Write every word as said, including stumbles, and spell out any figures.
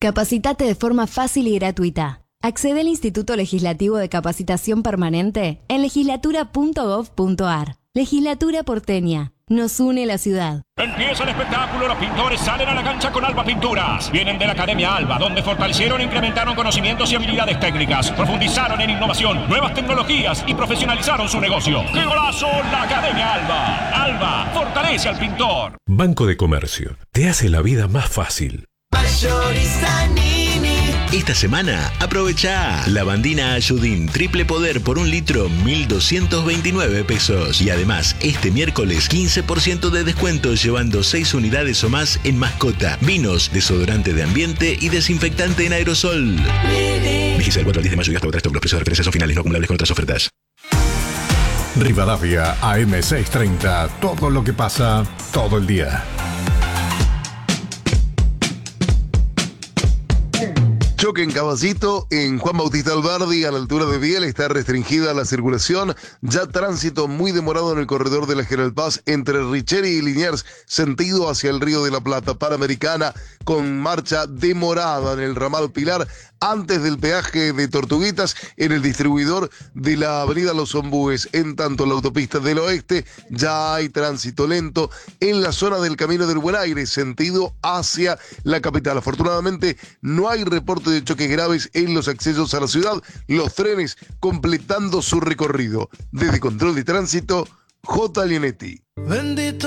Capacitate de forma fácil y gratuita. Accede al Instituto Legislativo de Capacitación Permanente en legislatura punto gov punto ar. Legislatura porteña. Nos une la ciudad. Empieza el espectáculo, los pintores salen a la cancha con Alba Pinturas. Vienen de la Academia Alba, donde fortalecieron e incrementaron conocimientos y habilidades técnicas. Profundizaron en innovación, nuevas tecnologías y profesionalizaron su negocio. ¡Qué golazo! La Academia Alba. Alba, fortalece al pintor. Banco de Comercio, te hace la vida más fácil. Mayorista Nini. Esta semana, aprovecha Lavandina Ayudín Triple Poder por un litro, mil doscientos veintinueve pesos. Y además, este miércoles, quince por ciento de descuento llevando seis unidades o más en mascota, vinos, desodorante de ambiente y desinfectante en aerosol. Vigencia del cuatro al diez de mayo y hasta agotar stock. Los precios de referencia son finales, no acumulables con otras ofertas. Rivadavia A M seiscientos treinta. Todo lo que pasa, todo el día. Choque en Caballito, en Juan Bautista Alberdi, a la altura de Biel, está restringida la circulación. Ya tránsito muy demorado en el corredor de la General Paz entre Richeri y Liniers, sentido hacia el Río de la Plata. Panamericana con marcha demorada en el ramal Pilar, antes del peaje de Tortuguitas, en el distribuidor de la avenida Los Ombúes. En tanto, en la autopista del oeste ya hay tránsito lento en la zona del Camino del Buen Aire, sentido hacia la capital. Afortunadamente, no hay reporte de choques graves en los accesos a la ciudad, los trenes completando su recorrido. Desde Control de Tránsito, J. Lienetti. Bendito.